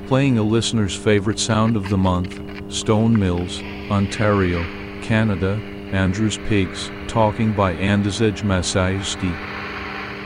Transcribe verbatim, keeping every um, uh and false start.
playing a listener's favorite sound of the month, Stone Mills, Ontario, Canada, Andrews Pigs, Talking by Andrzej Masajewski.